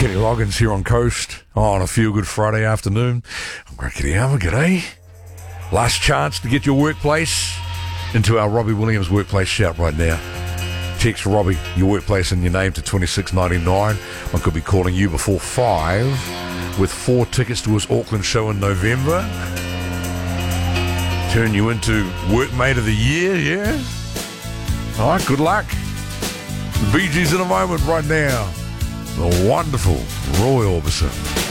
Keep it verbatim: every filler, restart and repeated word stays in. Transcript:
Kenny Loggins here on Coast on a Feel Good Friday afternoon. I'm Ricky Hammer, g'day. Last chance to get your workplace into our Robbie Williams workplace shout right now. Text Robbie, your workplace and your name to twenty-six ninety-nine. I could be calling you before five with four tickets to his Auckland show in November. Turn you into Workmate of the Year, yeah? All right, good luck. The Bee Gees in a moment right now. The wonderful Roy Orbison.